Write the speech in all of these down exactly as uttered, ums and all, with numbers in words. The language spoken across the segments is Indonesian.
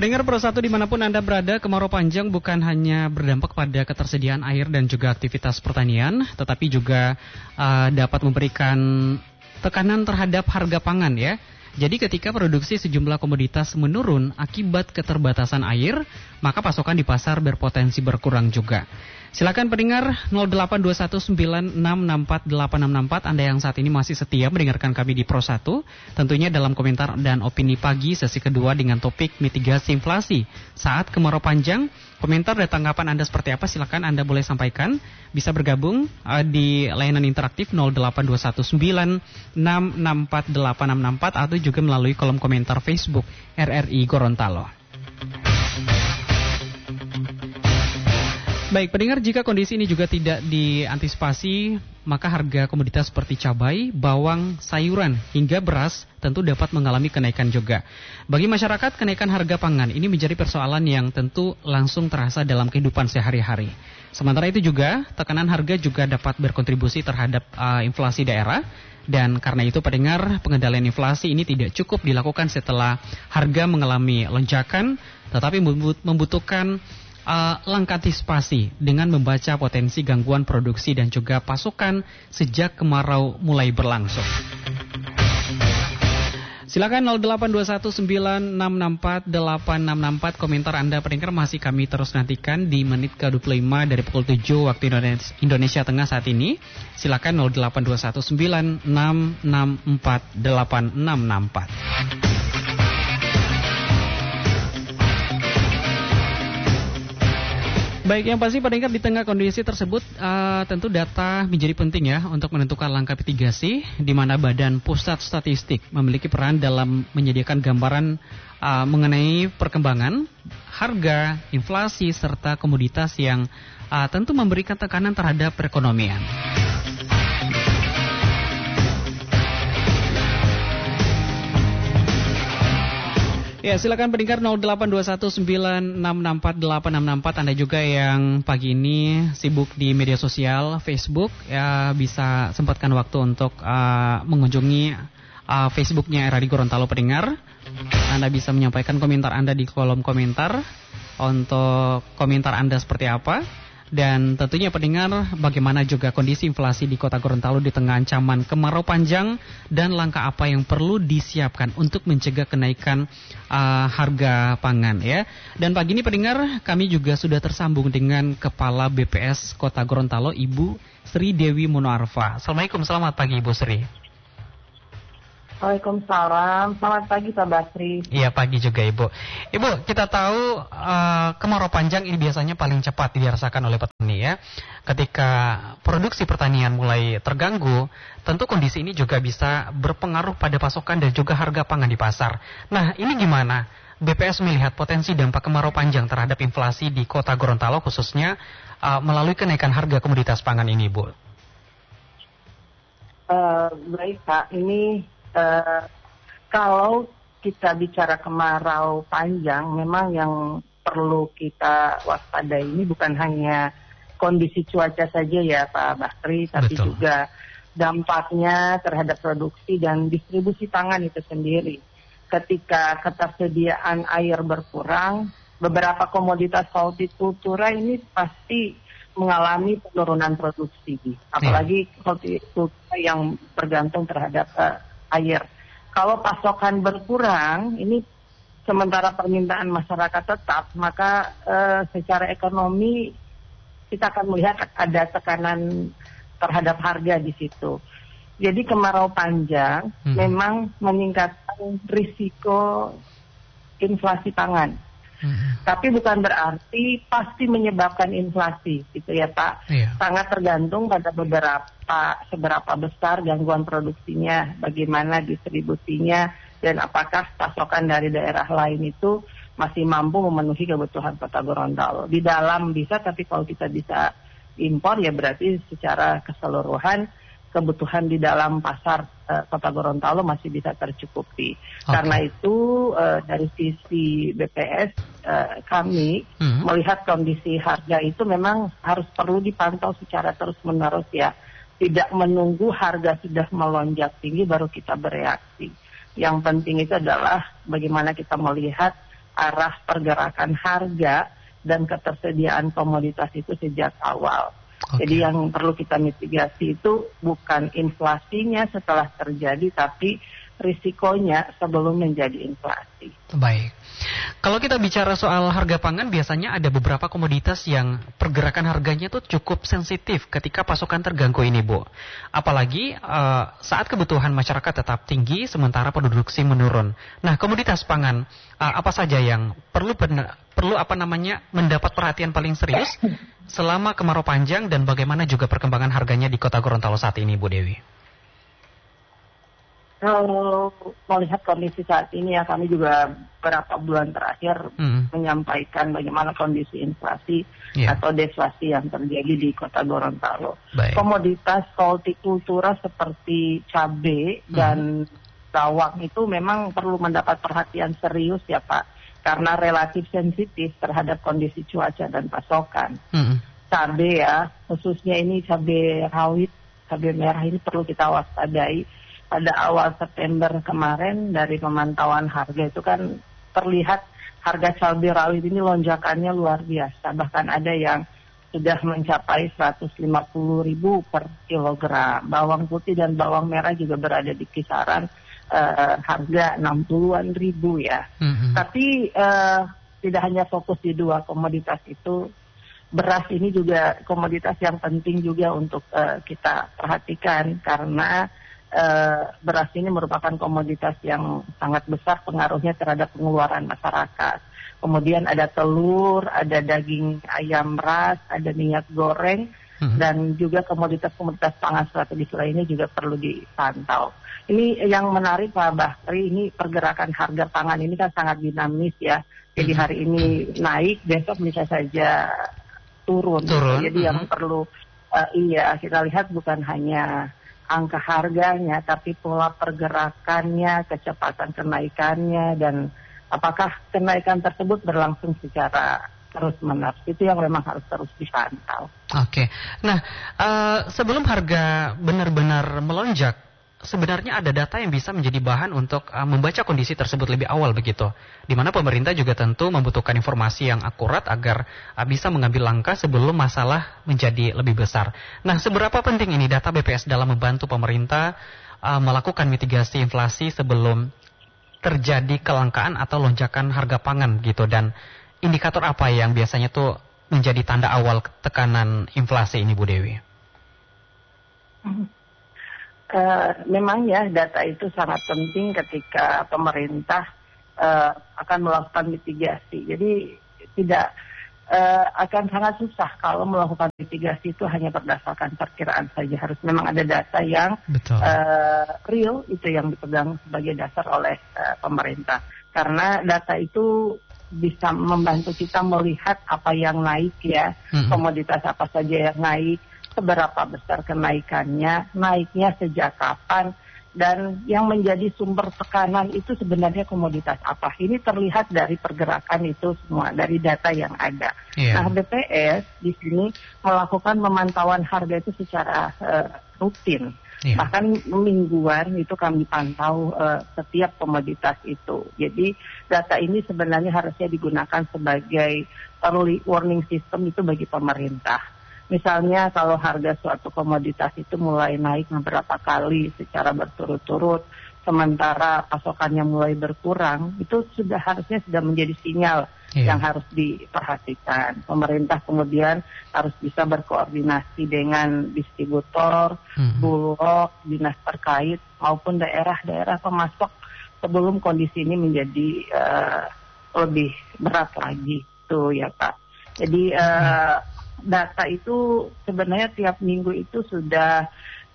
Pendengar Pro satu dimanapun Anda berada, kemarau panjang bukan hanya berdampak pada ketersediaan air dan juga aktivitas pertanian, tetapi juga uh, dapat memberikan tekanan terhadap harga pangan ya. Jadi ketika produksi sejumlah komoditas menurun akibat keterbatasan air, maka pasokan di pasar berpotensi berkurang juga. Silakan pendengar nol delapan dua satu sembilan enam enam empat delapan enam enam empat Anda yang saat ini masih setia mendengarkan kami di Pro satu, tentunya dalam komentar dan opini pagi sesi kedua dengan topik mitigasi inflasi saat kemarau panjang. Komentar dan tanggapan Anda seperti apa? Silakan Anda boleh sampaikan. Bisa bergabung uh, di layanan interaktif nol delapan dua satu sembilan enam enam empat delapan enam enam empat atau juga melalui kolom komentar Facebook R R I Gorontalo. Baik, pendengar, jika kondisi ini juga tidak diantisipasi, maka harga komoditas seperti cabai, bawang, sayuran, hingga beras tentu dapat mengalami kenaikan juga. Bagi masyarakat, kenaikan harga pangan ini menjadi persoalan yang tentu langsung terasa dalam kehidupan sehari-hari. Sementara itu juga, tekanan harga juga dapat berkontribusi terhadap uh, inflasi daerah. Dan karena itu pendengar, pengendalian inflasi ini tidak cukup dilakukan setelah harga mengalami lonjakan, tetapi membutuhkan Uh, langkah antisipasi dengan membaca potensi gangguan produksi dan juga pasokan sejak kemarau mulai berlangsung. Silakan nol delapan dua satu sembilan enam enam empat delapan enam enam empat komentar Anda pendengar masih kami terus nantikan di menit ke dua puluh lima dari pukul tujuh waktu Indonesia Tengah saat ini. Silakan nol delapan dua satu sembilan enam enam empat delapan enam enam empat. Baik, yang pasti pendengar di tengah kondisi tersebut uh, tentu data menjadi penting ya untuk menentukan langkah mitigasi, di mana Badan Pusat Statistik memiliki peran dalam menyediakan gambaran uh, mengenai perkembangan harga, inflasi serta komoditas yang uh, tentu memberikan tekanan terhadap perekonomian. Ya, silakan pendengar nol delapan dua satu sembilan enam enam empat delapan enam enam empat. Anda juga yang pagi ini sibuk di media sosial Facebook, ya bisa sempatkan waktu untuk uh, mengunjungi uh, Facebooknya R R I Gorontalo pendengar. Anda bisa menyampaikan komentar Anda di kolom komentar untuk komentar Anda seperti apa. Dan tentunya pendengar, bagaimana juga kondisi inflasi di Kota Gorontalo di tengah ancaman kemarau panjang dan langkah apa yang perlu disiapkan untuk mencegah kenaikan uh, harga pangan ya. Dan pagi ini pendengar, kami juga sudah tersambung dengan Kepala B P S Kota Gorontalo, Ibu Sri Dewi Monoarfa. Assalamualaikum, selamat pagi Ibu Sri. Waalaikumsalam, selamat pagi Pak Basri. Iya, pagi juga Ibu. Ibu, kita tahu uh, kemarau panjang ini biasanya paling cepat dirasakan oleh petani ya. Ketika produksi pertanian mulai terganggu, tentu kondisi ini juga bisa berpengaruh pada pasokan dan juga harga pangan di pasar. Nah, ini gimana? B P S melihat potensi dampak kemarau panjang terhadap inflasi di Kota Gorontalo khususnya uh, melalui kenaikan harga komoditas pangan ini, Bu. Uh, baik Pak, ini Uh, kalau kita bicara kemarau panjang, memang yang perlu kita waspadai ini bukan hanya kondisi cuaca saja ya Pak Basri, tapi Betul. juga dampaknya terhadap produksi dan distribusi pangan itu sendiri. Ketika ketersediaan air berkurang, beberapa komoditas hortikultura ini pasti mengalami penurunan produksi, apalagi hortikultura yang bergantung terhadap uh, air. Kalau pasokan berkurang, ini sementara permintaan masyarakat tetap, maka eh, secara ekonomi kita akan melihat ada tekanan terhadap harga di situ. Jadi kemarau panjang hmm. memang meningkatkan risiko inflasi pangan. Hmm. Tapi bukan berarti pasti menyebabkan inflasi, gitu ya Pak. Iya. Sangat tergantung pada beberapa seberapa besar gangguan produksinya, bagaimana distribusinya, dan apakah pasokan dari daerah lain itu masih mampu memenuhi kebutuhan Kota Gorontalo. Di dalam bisa, tapi kalau kita bisa impor ya berarti secara keseluruhan kebutuhan di dalam pasar uh, Kota Gorontalo masih bisa tercukupi. Okay. Karena itu uh, dari sisi B P S uh, kami hmm. melihat kondisi harga itu memang harus perlu dipantau secara terus-menerus ya. Tidak menunggu harga sudah melonjak tinggi baru kita bereaksi. Yang penting itu adalah bagaimana kita melihat arah pergerakan harga dan ketersediaan komoditas itu sejak awal. Okay. Jadi yang perlu kita mitigasi itu bukan inflasinya setelah terjadi, tapi risikonya sebelum menjadi inflasi. Baik. Kalau kita bicara soal harga pangan, biasanya ada beberapa komoditas yang pergerakan harganya tuh cukup sensitif ketika pasokan terganggu ini, Bu. Apalagi uh, saat kebutuhan masyarakat tetap tinggi, sementara produksi menurun. Nah, komoditas pangan uh, apa saja yang perlu benar, perlu apa namanya mendapat perhatian paling serius selama kemarau panjang, dan bagaimana juga perkembangan harganya di Kota Gorontalo saat ini, Bu Dewi? Kalau melihat kondisi saat ini ya, kami juga beberapa bulan terakhir hmm. menyampaikan bagaimana kondisi inflasi yeah. atau deflasi yang terjadi di Kota Gorontalo. Baik. Komoditas hortikultura seperti cabai hmm. dan bawang itu memang perlu mendapat perhatian serius ya Pak, karena relatif sensitif terhadap kondisi cuaca dan pasokan. Hmm. Cabai ya, khususnya ini cabai rawit, cabai merah ini perlu kita waspadai. Pada awal September kemarin dari pemantauan harga itu kan terlihat harga cabai rawit ini lonjakannya luar biasa. Bahkan ada yang sudah mencapai seratus lima puluh ribu per kilogram. Bawang putih dan bawang merah juga berada di kisaran uh, harga enam puluhan ribu ya. Mm-hmm. Tapi uh, tidak hanya fokus di dua komoditas itu. Beras ini juga komoditas yang penting juga untuk uh, kita perhatikan, karena Uh, beras ini merupakan komoditas yang sangat besar pengaruhnya terhadap pengeluaran masyarakat. Kemudian ada telur, ada daging ayam ras, ada minyak goreng, hmm. dan juga komoditas-komoditas pangan strategis lainnya juga perlu dipantau. Ini yang menarik Pak Bakri, ini pergerakan harga pangan ini kan sangat dinamis ya. Jadi hari ini naik, besok bisa saja turun. turun. Jadi hmm. yang perlu uh, iya kita lihat bukan hanya angka harganya, tapi pola pergerakannya, kecepatan kenaikannya, dan apakah kenaikan tersebut berlangsung secara terus-menerus. Itu yang memang harus terus dipantau. Oke, nah uh, sebelum harga benar-benar melonjak, sebenarnya ada data yang bisa menjadi bahan untuk uh, membaca kondisi tersebut lebih awal begitu, di mana pemerintah juga tentu membutuhkan informasi yang akurat agar uh, bisa mengambil langkah sebelum masalah menjadi lebih besar. Nah, seberapa penting ini data B P S dalam membantu pemerintah uh, melakukan mitigasi inflasi sebelum terjadi kelangkaan atau lonjakan harga pangan gitu, dan indikator apa yang biasanya tuh menjadi tanda awal tekanan inflasi ini, Bu Dewi? Hmm. Uh, memang ya data itu sangat penting ketika pemerintah uh, akan melakukan mitigasi. Jadi tidak uh, akan sangat susah kalau melakukan mitigasi itu hanya berdasarkan perkiraan saja. Harus memang ada data yang uh, real, itu yang dipegang sebagai dasar oleh uh, pemerintah. Karena data itu bisa membantu kita melihat apa yang naik ya, mm-hmm. komoditas apa saja yang naik, seberapa besar kenaikannya, naiknya sejak kapan, dan yang menjadi sumber tekanan itu sebenarnya komoditas apa. Ini terlihat dari pergerakan itu semua, dari data yang ada. Yeah. Nah, B P S di sini melakukan pemantauan harga itu secara uh, rutin. Yeah. Bahkan mingguan itu kami pantau uh, setiap komoditas itu. Jadi data ini sebenarnya harusnya digunakan sebagai early warning system itu bagi pemerintah. Misalnya kalau harga suatu komoditas itu mulai naik beberapa kali secara berturut-turut, sementara pasokannya mulai berkurang, itu sudah harusnya sudah menjadi sinyal yeah. yang harus diperhatikan. Pemerintah kemudian harus bisa berkoordinasi dengan distributor, mm-hmm. bulog, dinas terkait, maupun daerah-daerah pemasok sebelum kondisi ini menjadi uh, lebih berat lagi. Tuh ya Pak. Jadi uh, mm-hmm. data itu sebenarnya tiap minggu itu sudah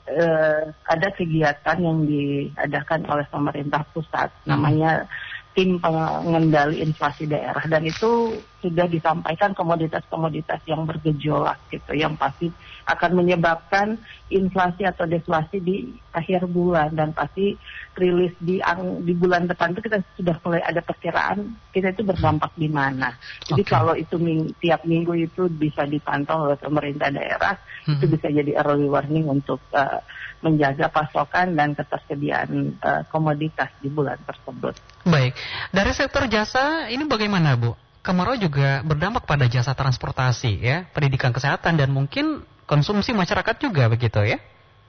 uh, ada kegiatan yang diadakan oleh pemerintah pusat, hmm. namanya tim pengendali inflasi daerah, dan itu sudah disampaikan komoditas-komoditas yang bergejolak gitu, yang pasti akan menyebabkan inflasi atau deflasi di akhir bulan, dan pasti rilis di di bulan depan itu kita sudah mulai ada perkiraan kita itu berdampak di mana. Jadi okay. kalau itu ming, tiap minggu itu bisa dipantau oleh pemerintah daerah, hmm. itu bisa jadi early warning untuk uh, menjaga pasokan dan ketersediaan uh, komoditas di bulan tersebut. Baik, dari sektor jasa ini bagaimana Bu? Kemarau juga berdampak pada jasa transportasi ya, pendidikan kesehatan dan mungkin konsumsi masyarakat juga begitu ya?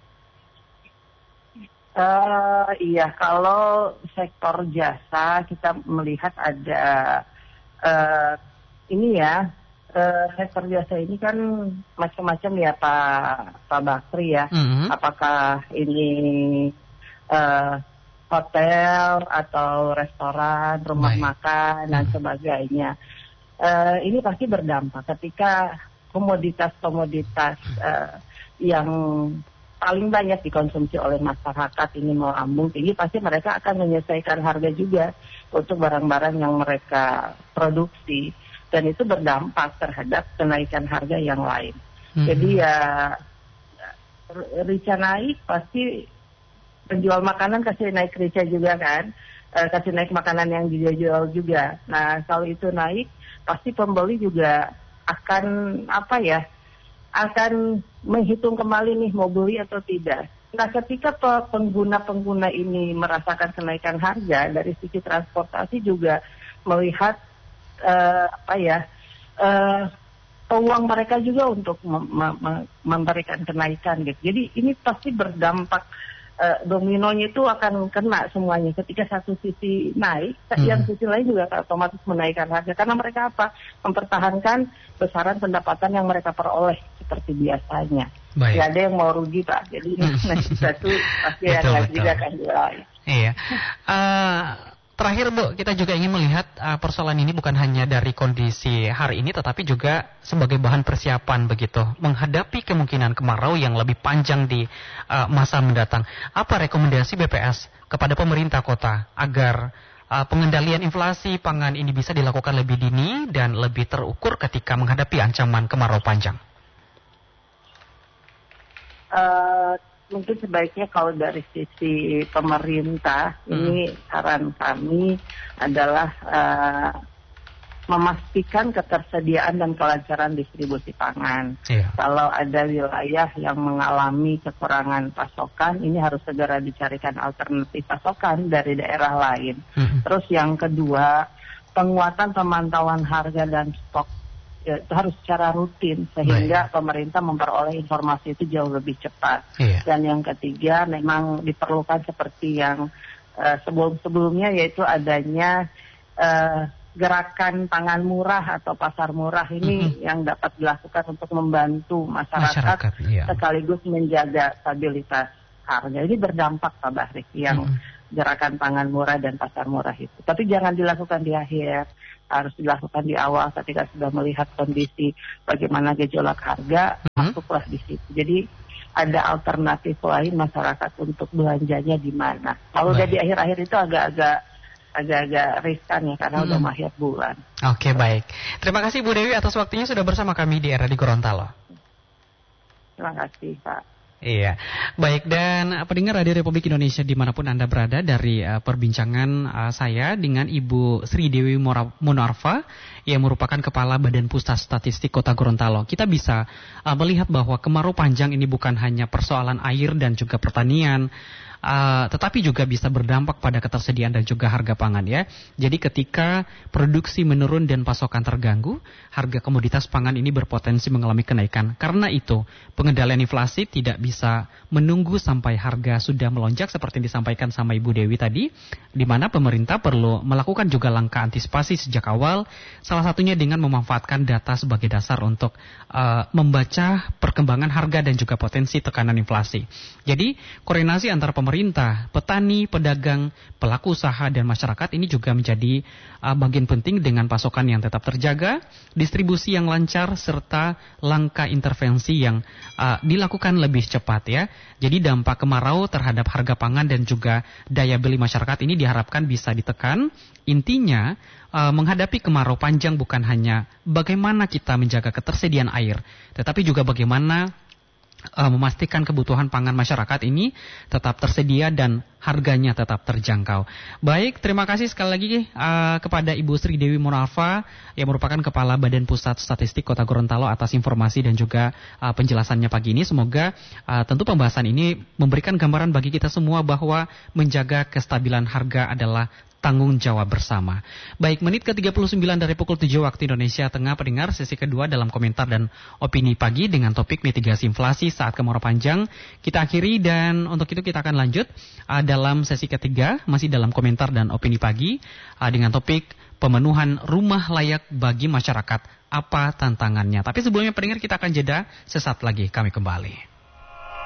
Uh, iya, kalau sektor jasa kita melihat ada uh, ini ya, uh, sektor jasa ini kan macam-macam ya Pak Pak Bakri ya. Mm-hmm. Apakah ini uh, hotel atau restoran, rumah Baik. makan dan hmm. sebagainya. Uh, ini pasti berdampak ketika komoditas-komoditas uh, yang paling banyak dikonsumsi oleh masyarakat ini melambung tinggi, pasti mereka akan menyesuaikan harga juga untuk barang-barang yang mereka produksi, dan itu berdampak terhadap kenaikan harga yang lain. Hmm. Jadi ya rica naik pasti penjual makanan kasih naik rica juga kan, e, kasih naik makanan yang dijual juga. Nah kalau itu naik, pasti pembeli juga akan apa ya, akan menghitung kembali nih mau beli atau tidak. Nah ketika pengguna-pengguna ini merasakan kenaikan harga, dari sisi transportasi juga melihat e, apa ya, e, peluang mereka juga untuk mem- mem- memberikan kenaikan gitu. Jadi ini pasti berdampak. Uh, dominonya itu akan kena semuanya ketika satu sisi naik, hmm. yang sisi lain juga otomatis menaikkan harga karena mereka apa? Mempertahankan besaran pendapatan yang mereka peroleh seperti biasanya. Baik. Gak ada yang mau rugi Pak. Jadi nanti satu pasti yang nggak juga akan jual. Iya. Uh, Terakhir Bu, kita juga ingin melihat uh, persoalan ini bukan hanya dari kondisi hari ini, tetapi juga sebagai bahan persiapan begitu, menghadapi kemungkinan kemarau yang lebih panjang di uh, masa mendatang. Apa rekomendasi B P S kepada pemerintah kota agar uh, pengendalian inflasi pangan ini bisa dilakukan lebih dini dan lebih terukur ketika menghadapi ancaman kemarau panjang? Uh... Mungkin sebaiknya kalau dari sisi pemerintah, hmm. ini saran kami adalah uh, memastikan ketersediaan dan kelancaran distribusi pangan. Yeah. Kalau ada wilayah yang mengalami kekurangan pasokan, ini harus segera dicarikan alternatif pasokan dari daerah lain. Hmm. Terus yang kedua, penguatan pemantauan harga dan stok itu harus secara rutin sehingga Baik. pemerintah memperoleh informasi itu jauh lebih cepat. Iya. Dan yang ketiga memang diperlukan seperti yang uh, sebelum-sebelumnya, yaitu adanya uh, gerakan pangan murah atau pasar murah ini mm-hmm. yang dapat dilakukan untuk membantu masyarakat, masyarakat iya. sekaligus menjaga stabilitas harga. Ini berdampak Pak Bahri yang mm-hmm. gerakan pangan murah dan pasar murah itu. Tapi jangan dilakukan di akhir, harus dilakukan di awal ketika sudah melihat kondisi bagaimana gejolak harga, hmm. masuklah di situ. Jadi ada alternatif lain masyarakat untuk belanjanya di mana. Kalau udah di akhir-akhir itu agak-agak agak-agak riskan ya karena hmm. udah akhir bulan. Oke, baik. Terima kasih Bu Dewi atas waktunya sudah bersama kami di Era di Gorontalo. Terima kasih Pak. Iya, baik, dan pendengar Radio Republik Indonesia dimanapun Anda berada, dari uh, perbincangan uh, saya dengan Ibu Sri Dewi Munarfa yang merupakan Kepala Badan Pusat Statistik Kota Gorontalo, kita bisa uh, melihat bahwa kemarau panjang ini bukan hanya persoalan air dan juga pertanian, Uh, tetapi juga bisa berdampak pada ketersediaan dan juga harga pangan ya. Jadi ketika produksi menurun dan pasokan terganggu, harga komoditas pangan ini berpotensi mengalami kenaikan. Karena itu, pengendalian inflasi tidak bisa menunggu sampai harga sudah melonjak seperti yang disampaikan sama Ibu Dewi tadi, di mana pemerintah perlu melakukan juga langkah antisipasi sejak awal, salah satunya dengan memanfaatkan data sebagai dasar untuk uh, membaca perkembangan harga dan juga potensi tekanan inflasi. Jadi, koordinasi antara pemerintah Pemerintah, petani, pedagang, pelaku usaha, dan masyarakat ini juga menjadi uh, bagian penting dengan pasokan yang tetap terjaga, distribusi yang lancar, serta langkah intervensi yang uh, dilakukan lebih cepat ya. Jadi dampak kemarau terhadap harga pangan dan juga daya beli masyarakat ini diharapkan bisa ditekan. Intinya, uh, menghadapi kemarau panjang bukan hanya bagaimana kita menjaga ketersediaan air, tetapi juga bagaimana Uh, memastikan kebutuhan pangan masyarakat ini tetap tersedia dan harganya tetap terjangkau. Baik, terima kasih sekali lagi uh, kepada Ibu Sri Dewi Munarfa yang merupakan Kepala Badan Pusat Statistik Kota Gorontalo atas informasi dan juga uh, penjelasannya pagi ini. Semoga uh, tentu pembahasan ini memberikan gambaran bagi kita semua bahwa menjaga kestabilan harga adalah tanggung jawab bersama. Baik, menit ke tiga puluh sembilan dari pukul tujuh waktu Indonesia Tengah, pendengar, sesi kedua dalam komentar dan opini pagi dengan topik mitigasi inflasi saat kemarau panjang kita akhiri, dan untuk itu kita akan lanjut uh, dalam sesi ketiga masih dalam komentar dan opini pagi uh, dengan topik pemenuhan rumah layak bagi masyarakat, apa tantangannya. Tapi sebelumnya pendengar, kita akan jeda, sesaat lagi kami kembali.